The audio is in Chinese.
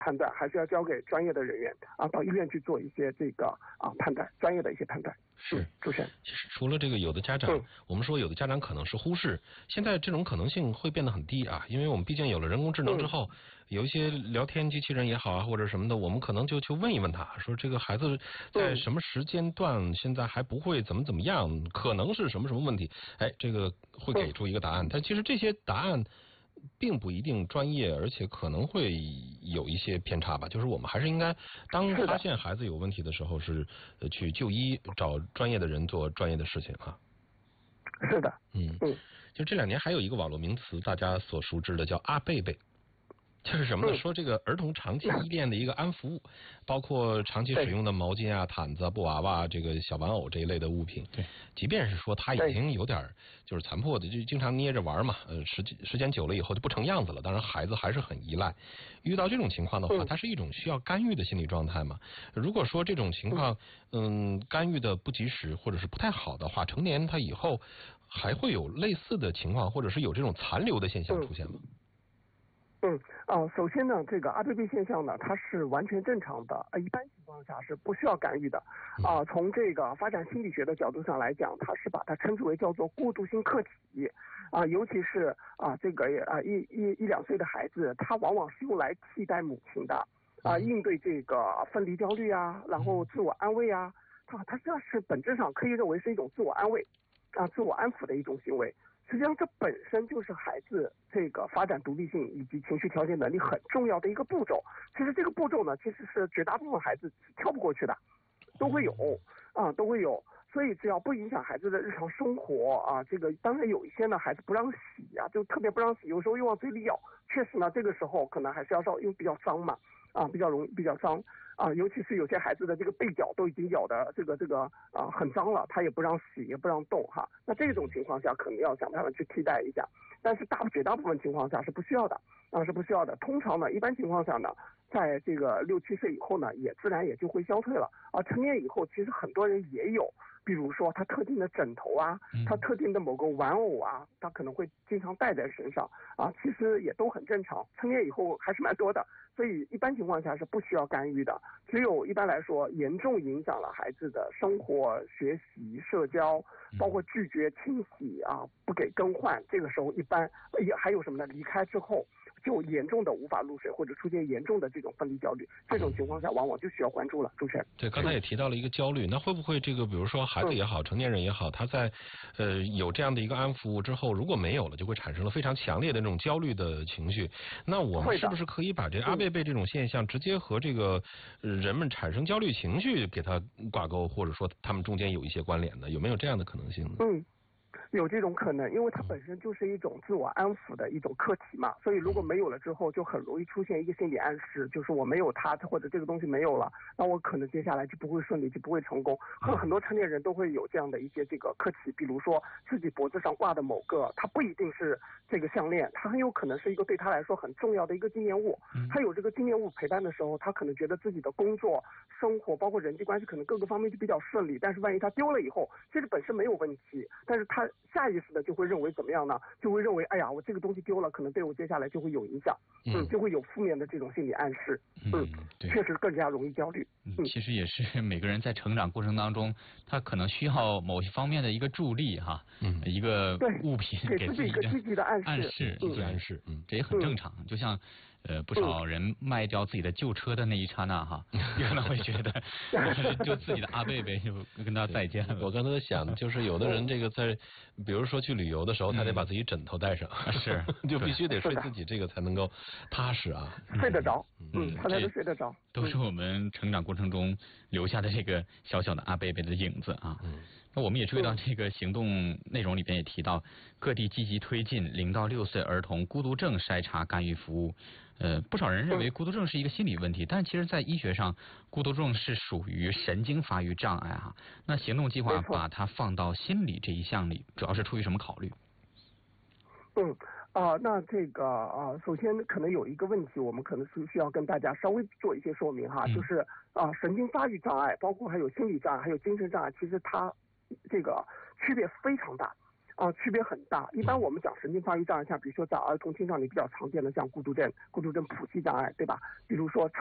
判断，还是要交给专业的人员到医院去做一些这个判断，专业的一些判断。 是， 主持人。 其实除了这个，有的家长，我们说有的家长可能是忽视，现在这种可能性会变得很低啊，因为我们毕竟有了人工智能之后，有一些聊天机器人也好啊，或者什么的，我们可能就去问一问他，说这个孩子在什么时间段现在还不会怎么样，可能是什么问题，哎，这个会给出一个答案，但其实这些答案并不一定专业，而且可能会有一些偏差吧。就是我们还是应该，当发现孩子有问题的时候，是去就医，找专业的人做专业的事情啊。 是的， 就这2年还有一个网络名词，大家所熟知的叫阿贝贝。这是什么呢？说这个儿童长期依恋的一个安抚物，包括长期使用的毛巾啊、毯子、布娃娃、这个小玩偶这一类的物品。对，即便是说他已经有点就是残破的，就经常捏着玩嘛，时间久了以后就不成样子了。当然，孩子还是很依赖。遇到这种情况的话，它是一种需要干预的心理状态嘛。如果说这种情况，干预的不及时或者是不太好的话，成年他以后还会有类似的情况，或者是有这种残留的现象出现吗？ 首先呢，这个阿贝贝现象呢，它是完全正常的，一般情况下是不需要干预的。从这个发展心理学的角度上来讲，它是把它称之为叫做过渡性客体。尤其是这个1、2岁的孩子，他往往是用来替代母亲的，应对这个分离焦虑啊，然后自我安慰啊，它实际上是本质上可以认为是一种自我安慰自我安抚的一种行为。实际上，这本身就是孩子这个发展独立性以及情绪调节能力很重要的一个步骤。其实这个步骤呢，其实是绝大部分孩子跳不过去的，都会有都会有。所以只要不影响孩子的日常生活这个当然有一些呢孩子不让洗就特别不让洗，有时候又往嘴里咬，确实呢这个时候可能还是要因为比较脏嘛比较脏尤其是有些孩子的这个背角都已经咬的这个很脏了，他也不让洗也不让动那这种情况下可能要想办法去替代一下，但是绝大部分情况下是不需要的是不需要的。通常呢一般情况下呢，在这个6、7岁以后呢也自然也就会消退了成年以后其实很多人也有，比如说他特定的枕头他特定的某个玩偶他可能会经常带在身上其实也都很正常，成年以后还是蛮多的。所以一般情况下是不需要干预的，只有一般来说严重影响了孩子的生活、学习、社交，包括拒绝清洗不给更换，这个时候一般也还有什么呢？离开之后就严重的无法入睡，或者出现严重的这种分离焦虑，这种情况下往往就需要关注了。主持人， 对，刚才也提到了一个焦虑，那会不会这个比如说孩子也好，成年人也好，他在有这样的一个安抚物之后，如果没有了，就会产生了非常强烈的那种焦虑的情绪。那我们是不是可以把这阿贝贝这种现象直接和这个人们产生焦虑情绪给它挂钩，或者说他们中间有一些关联呢？有没有这样的可能性呢？ 有这种可能，因为它本身就是一种自我安抚的一种课题嘛，所以如果没有了之后，就很容易出现一个心理暗示，就是我没有它，或者这个东西没有了，那我可能接下来就不会顺利，就不会成功。很多成年人都会有这样的一些这个课题，比如说自己脖子上挂的某个，它不一定是这个项链，它很有可能是一个对他来说很重要的一个纪念物。他有这个纪念物陪伴的时候，他可能觉得自己的工作、生活，包括人际关系，可能各个方面就比较顺利。但是万一他丢了以后，其实本身没有问题，但是他下意识的就会认为怎么样呢？就会认为，哎呀，我这个东西丢了，可能对我接下来就会有影响，就会有负面的这种心理暗示，确实更加容易焦虑。 其实也是每个人在成长过程当中，他可能需要某些方面的一个助力一个物品给自己一个积极的暗示，这也很正常。就像不少人卖掉自己的旧车的那一刹那可能会觉得就自己的阿贝贝就跟他再见了。 我刚才在想，就是有的人这个在比如说去旅游的时候，他得把自己枕头带上， 是就必须得睡自己这个才能够踏实睡得着，他才能睡得着。 都是我们成长过程中留下的这个小小的阿贝贝的影子那我们也注意到这个行动内容里边也提到，各地积极推进0到6岁儿童孤独症筛查干预服务。不少人认为孤独症是一个心理问题，但其实在医学上，孤独症是属于神经发育障碍那行动计划把它放到心理这一项里，主要是出于什么考虑？ 那这个首先可能有一个问题，我们可能是需要跟大家稍微做一些说明就是神经发育障碍，包括还有心理障碍，还有精神障碍，其实它这个区别非常大区别很大。一般我们讲神经发育障碍，像比如说在儿童青少年比较常见的像孤独症谱系障碍，对吧？比如说